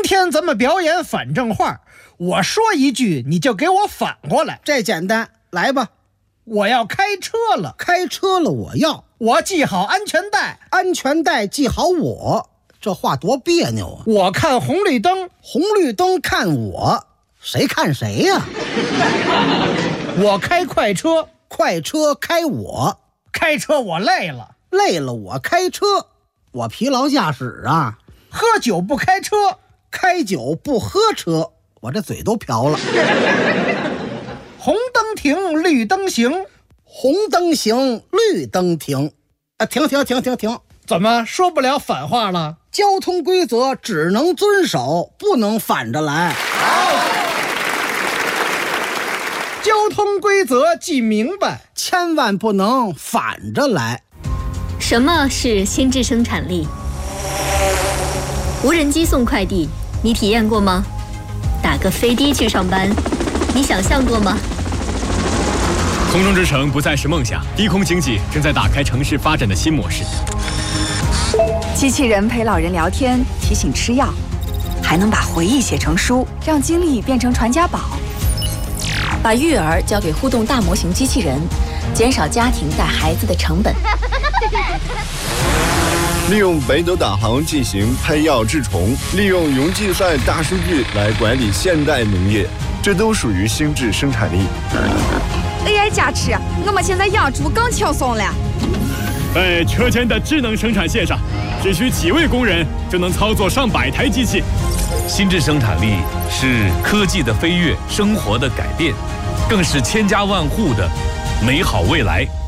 天咱们表演反正话，我说一句你就给我反过来。 这简单，来吧。 我要开车了， 开车了我系好安全带， 安全带系好我。这话多别扭啊！ 我看红绿灯， 红绿灯看我，谁看谁呀？ 我开快车， 快车开我， 开车我累了， 累了我开车，我疲劳驾驶啊。 喝酒不开车， 开酒不喝车，我这嘴都瓢了。 红灯停，绿灯行， 红灯行，绿灯停。停！ 怎么说不了反话了？ 交通规则只能遵守，不能反着来。 交通规则记明白， 千万不能反着来。 什么是心智生产力？无人机送快递，你体验过吗？打个飞的去上班，你想象过吗？ 空中之城不再是梦想，低空经济正在打开城市发展的新模式。 机器人陪老人聊天，提醒吃药，还能把回忆写成书，让经历变成传家宝。 把育儿交给互动大模型机器人，减少家庭带孩子的成本。 利用北斗导航进行喷药治虫，利用云计算大数据来管理现代农业，这都属于心智生产力。 AI 加持，我们现在养猪更轻松了。 在车间的智能生产线上，只需几位工人就能操作上百台机器。 心智生产力是科技的飞跃，生活的改变，更是千家万户的美好未来。